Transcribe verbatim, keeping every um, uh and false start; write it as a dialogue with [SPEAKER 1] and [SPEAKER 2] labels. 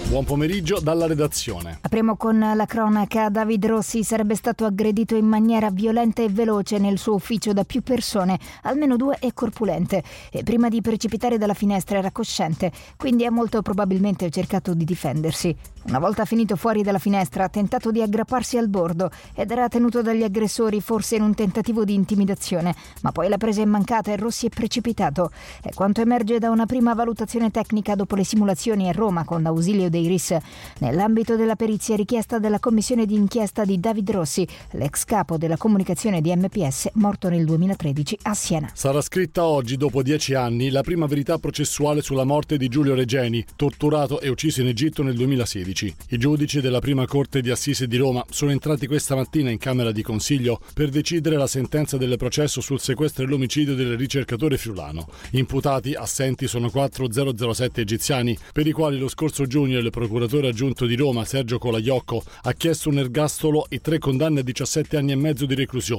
[SPEAKER 1] Buon pomeriggio dalla redazione.
[SPEAKER 2] Apriamo con la cronaca. David Rossi sarebbe stato aggredito in maniera violenta e veloce nel suo ufficio da più persone, almeno due e corpulente, e prima di precipitare dalla finestra era cosciente, quindi ha molto probabilmente cercato di difendersi. Una volta finito fuori dalla finestra ha tentato di aggrapparsi al bordo ed era tenuto dagli aggressori, forse in un tentativo di intimidazione, ma poi la presa è mancata e Rossi è precipitato. È quanto emerge da una prima valutazione tecnica dopo le simulazioni a Roma con l'ausilio dei R I S, nell'ambito della perizia richiesta dalla commissione di inchiesta di David Rossi, l'ex capo della comunicazione di M P S, morto nel duemilatredici a Siena.
[SPEAKER 1] Sarà scritta oggi, dopo dieci anni, la prima verità processuale sulla morte di Giulio Regeni, torturato e ucciso in Egitto nel duemilasedici. I giudici della prima corte di Assise di Roma sono entrati questa mattina in Camera di Consiglio per decidere la sentenza del processo sul sequestro e l'omicidio del ricercatore friulano. Imputati assenti sono quattro zero sette egiziani, per i quali lo scorso giugno il procuratore aggiunto di Roma, Sergio Colaiocco, ha chiesto un ergastolo e tre condanne a diciassette anni e mezzo di reclusione.